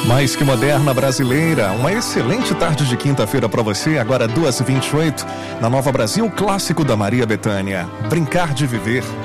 Mais que moderna brasileira, uma excelente tarde de quinta-feira para você, agora 2h28, na Nova Brasil, clássico da Maria Bethânia, Brincar de Viver.